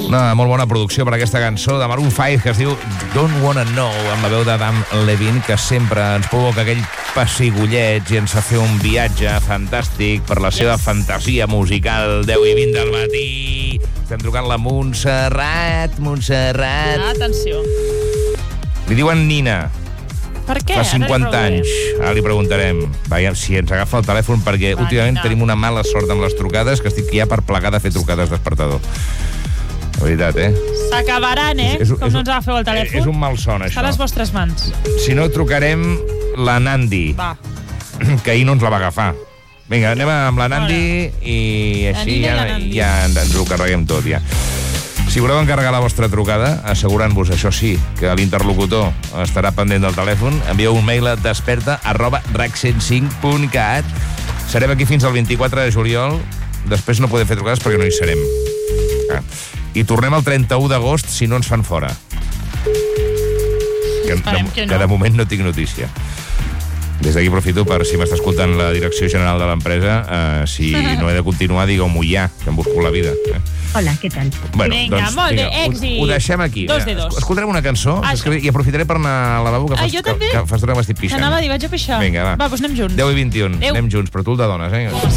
Una molt bona producció per aquesta cançó de Maroon 5 que es diu Don't Wanna Know, amb la veu d'Adam Levine, que sempre ens provoca aquell pessigolleig i ens fa fer un viatge fantàstic per la seva fantasia musical. 10:20 del matí. Estem trucant la Montserrat. Atenció. Li diuen Nina. Per què? Fa 50 anys. Ara li preguntarem. Vaja, si ens agafa el telèfon, perquè últimament tenim una mala sort amb les trucades, que estic ja per plegar de fer trucades despertador. La veritat, S'acabaran, com no ens agafeu el telèfon. És un malson, això. Està a les vostres mans. Si no, trucarem la Nandi. Va. Que ahir no ens la va agafar. Vinga, anem amb la Nandi i així ja ens ho carreguem tot, ja. Si voleu encarregar la vostra trucada, assegurant-vos, això sí, que l'interlocutor estarà pendent del telèfon, envieu un mail a desperta@rac105.cat. Serem aquí fins al 24 de juliol. Després no podem fer trucades perquè no hi serem. I tornem el 31 d'agost si no ens fan fora. Que de moment no tinc notícia. Des d'aquí aprofito per, si m'està escoltant la direcció general de l'empresa, si no he de continuar, digueu-m'ho ja, que em busco la vida. Hola, què tal? Bueno, vinga, molt bé, èxit. Ho deixem aquí. 2 de 2. Escoltarem una cançó i aprofitaré per anar al lavabo, que fa estona que m'estic pixant. Anava a dir, vaig a pixar. Vinga, va. Va, doncs anem junts. 10:21, anem junts, però tu el de dones,